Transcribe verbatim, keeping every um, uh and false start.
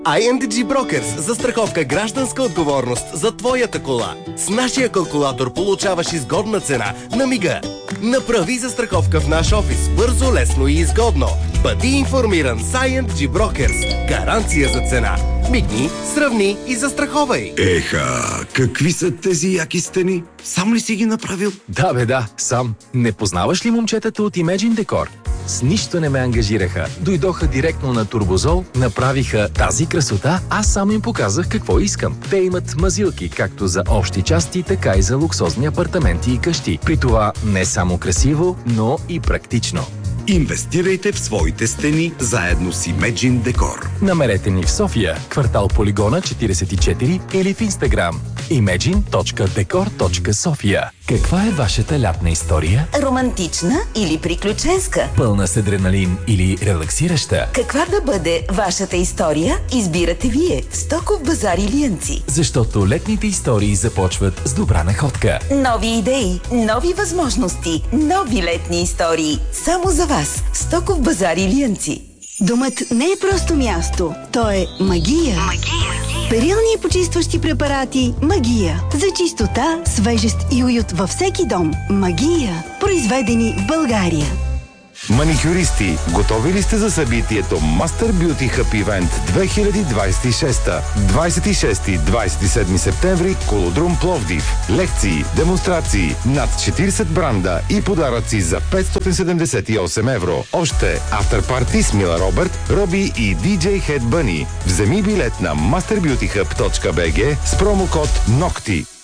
ай енд джи Brokers – застраховка гражданска отговорност за твоята кола. С нашия калкулатор получаваш изгодна цена на мига. Направи застраховка в наш офис бързо, лесно и изгодно. Бъди информиран с ай енд джи Brokers. Гаранция за цена. Мигни, сравни и застраховай. Еха, какви са тези яки стени? Сам ли си ги направил? Да бе, да, сам. Не познаваш ли момчетата от Imagine Decor? С нищо не ме ангажираха. Дойдоха директно на Турбозол, направиха тази красота, аз само им показах какво искам. Те имат мазилки, както за общи части, така и за луксозни апартаменти и къщи. При това не само красиво, но и практично. Инвестирайте в своите стени заедно с Imagine Decor. Намерете ни в София, квартал Полигона четиридесет и четири или в Инстаграм imagine точка decor точка sofia. Каква е вашата лятна история? Романтична или приключенска? Пълна с адреналин или релаксираща? Каква да бъде вашата история, избирате вие. Стоков базар Илиянци. Защото летните истории започват с добра находка. Нови идеи, нови възможности, нови летни истории. Само за вас. Стоков базар Илиянци. Домът не е просто място, то е магия. Магия. Перилни и почистващи препарати Магия. За чистота, свежест и уют във всеки дом. Магия. Произведени в България. Маникюристи, готови ли сте за събитието Master Beauty Hub Event две хиляди двадесет и шеста? двадесет и шести до двадесет и седми септември, Колодрум Пловдив. Лекции, демонстрации, над четиридесет бранда и подаръци за петстотин седемдесет и осем евро. Още авторпарти с Мила Робърт, Роби и диджей Head Bunny. Вземи билет на master beauty hub точка би джи с промокод НОКТИ.